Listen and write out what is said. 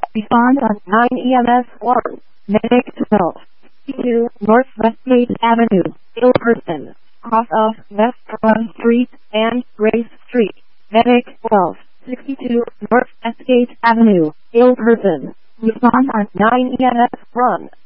Respond on 9 EMS 1. Medic 12. 2 North Westgate Avenue, ill person. Cross of West Front Street and Grace Street. Medic 12. 62 North Westgate Avenue, ill person. Respond on 9 EMS 1.